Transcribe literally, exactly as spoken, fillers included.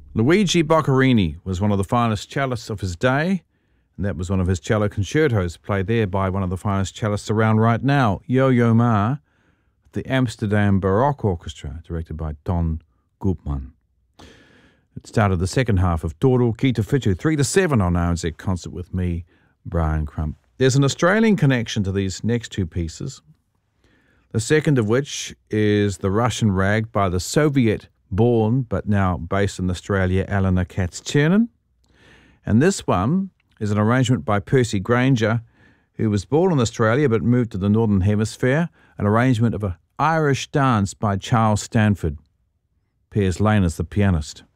Luigi Boccherini was one of the finest cellists of his day, and that was one of his cello concertos, played there by one of the finest cellists around right now, Yo-Yo Ma, the Amsterdam Baroque Orchestra, directed by Ton Koopman. It started the second half of Toru Kitafichu, three to seven on R N Z Concert with me, Brian Crump. There's an Australian connection to these next two pieces, the second of which is the Russian Rag by the Soviet-born, but now based in Australia, Elena Katz-Chernin. And this one is an arrangement by Percy Granger, who was born in Australia but moved to the Northern Hemisphere, an arrangement of an Irish dance by Charles Stanford. Piers Lane is the pianist.